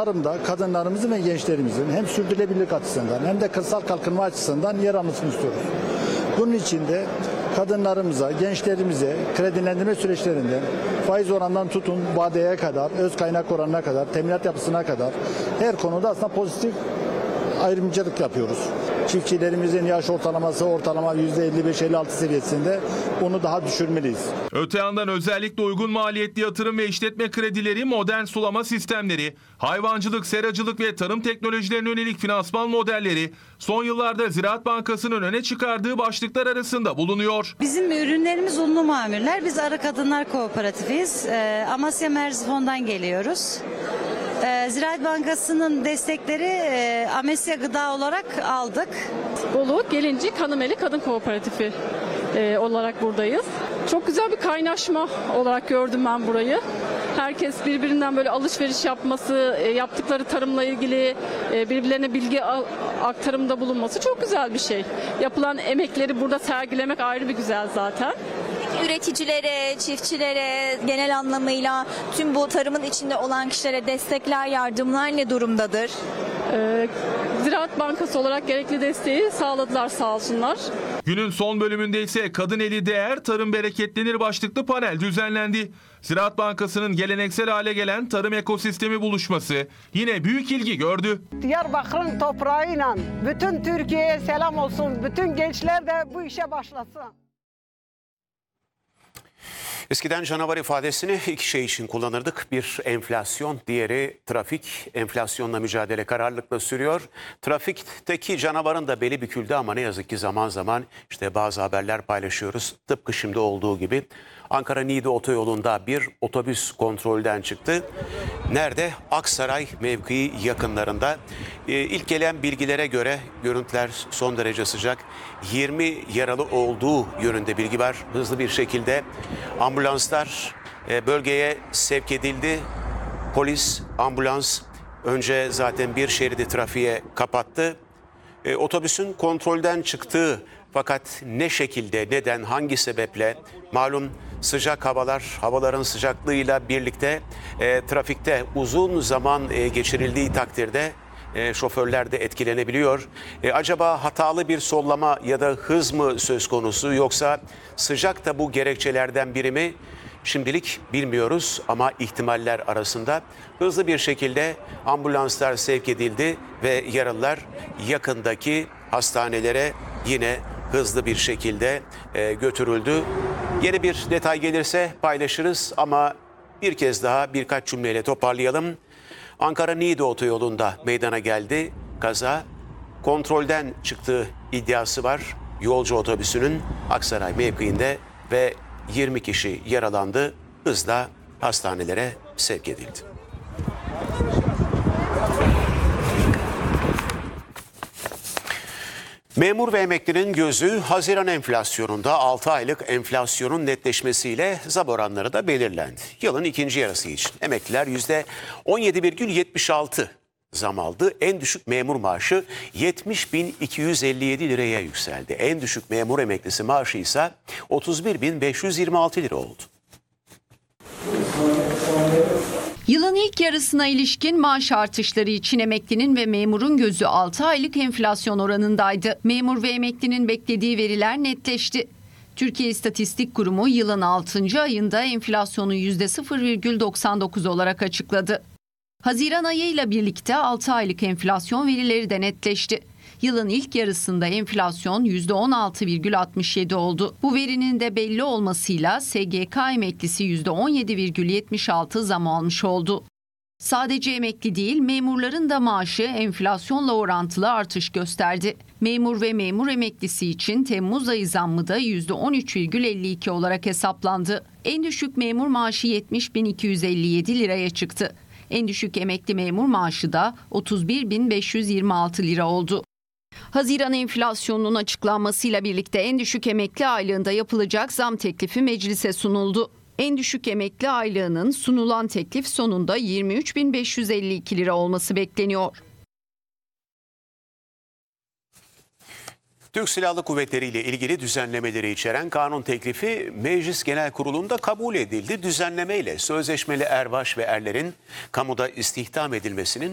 tarımda kadınlarımızın ve gençlerimizin hem sürdürülebilirlik açısından hem de kırsal kalkınma açısından yer almasını istiyoruz. Bunun için de kadınlarımıza, gençlerimize kredilendirme süreçlerinde faiz oranından tutun vadeye kadar, öz kaynak oranına kadar, teminat yapısına kadar her konuda aslında pozitif ayrımcılık yapıyoruz. Çiftçilerimizin yaş ortalaması ortalama %55-56 seviyesinde, onu daha düşürmeliyiz. Öte yandan özellikle uygun maliyetli yatırım ve işletme kredileri, modern sulama sistemleri, hayvancılık, seracılık ve tarım teknolojilerine yönelik finansman modelleri son yıllarda Ziraat Bankası'nın öne çıkardığı başlıklar arasında bulunuyor. Bizim ürünlerimiz unlu mamuller. Biz Arı Kadınlar Kooperatifiyiz. Amasya Merzifon'dan geliyoruz. Ziraat Bankası'nın destekleri Amasya Gıda olarak aldık. Bolu Gelincik Hanımeli Kadın Kooperatifi olarak buradayız. Çok güzel bir kaynaşma olarak gördüm ben burayı. Herkes birbirinden böyle alışveriş yapması, yaptıkları tarımla ilgili birbirlerine bilgi aktarımında bulunması çok güzel bir şey. Yapılan emekleri burada sergilemek ayrı bir güzel zaten. Üreticilere, çiftçilere, genel anlamıyla tüm bu tarımın içinde olan kişilere destekler, yardımlar ne durumdadır? Ziraat Bankası olarak gerekli desteği sağladılar sağ olsunlar. Günün son bölümünde ise Kadın Eli Değer, Tarım Bereketlenir başlıklı panel düzenlendi. Ziraat Bankası'nın geleneksel hale gelen tarım ekosistemi buluşması yine büyük ilgi gördü. Diyarbakır'ın toprağıyla bütün Türkiye'ye selam olsun. Bütün gençler de bu işe başlasın. Eskiden canavar ifadesini iki şey için kullanırdık. Bir enflasyon, diğeri trafik. Enflasyonla mücadele kararlılıkla sürüyor. Trafikteki canavarın da beli büküldü ama ne yazık ki zaman zaman işte bazı haberler paylaşıyoruz. Tıpkı şimdi olduğu gibi Ankara-Niğde otoyolunda bir otobüs kontrolden çıktı. Nerede? Aksaray mevkii yakınlarında. İlk gelen bilgilere göre görüntüler son derece sıcak. 20 yaralı olduğu yönünde bilgi var. Hızlı bir şekilde ambulanslar bölgeye sevk edildi. Polis, ambulans önce zaten bir şeridi trafiğe kapattı. Otobüsün kontrolden çıktığı, fakat ne şekilde, neden, hangi sebeple, malum sıcak havaların sıcaklığıyla birlikte trafikte uzun zaman geçirildiği takdirde şoförler de etkilenebiliyor. Acaba hatalı bir sollama ya da hız mı söz konusu, yoksa sıcak da bu gerekçelerden biri mi? Şimdilik bilmiyoruz ama ihtimaller arasında. Hızlı bir şekilde ambulanslar sevk edildi ve yaralılar yakındaki hastanelere yine hızlı bir şekilde götürüldü. Yeni bir detay gelirse paylaşırız ama bir kez daha birkaç cümleyle toparlayalım. Ankara-Niğde otoyolunda meydana geldi kaza. Kontrolden çıktığı iddiası var yolcu otobüsünün Aksaray mevkiinde ve 20 kişi yaralandı. Hızla hastanelere sevk edildi. Memur ve emeklinin gözü Haziran enflasyonunda. 6 aylık enflasyonun netleşmesiyle zam oranları da belirlendi. Yılın ikinci yarısı için emekliler %17,76 zam aldı. En düşük memur maaşı 70.257 liraya yükseldi. En düşük memur emeklisi maaşı ise 31.526 lira oldu. Yılın ilk yarısına ilişkin maaş artışları için emeklinin ve memurun gözü 6 aylık enflasyon oranındaydı. Memur ve emeklinin beklediği veriler netleşti. Türkiye İstatistik Kurumu yılın 6. ayında enflasyonu %0,99 olarak açıkladı. Haziran ayıyla birlikte 6 aylık enflasyon verileri de netleşti. Yılın ilk yarısında enflasyon %16,67 oldu. Bu verinin de belli olmasıyla SGK emeklisi %17,76 zam almış oldu. Sadece emekli değil, memurların da maaşı enflasyonla orantılı artış gösterdi. Memur ve memur emeklisi için Temmuz ayı zammı da %13,52 olarak hesaplandı. En düşük memur maaşı 70.257 liraya çıktı. En düşük emekli memur maaşı da 31.526 lira oldu. Haziran enflasyonunun açıklanmasıyla birlikte en düşük emekli aylığında yapılacak zam teklifi meclise sunuldu. En düşük emekli aylığının sunulan teklif sonunda 23.552 lira olması bekleniyor. Türk Silahlı Kuvvetleri ile ilgili düzenlemeleri içeren kanun teklifi Meclis Genel Kurulu'nda kabul edildi. Düzenlemeyle sözleşmeli erbaş ve erlerin kamuda istihdam edilmesinin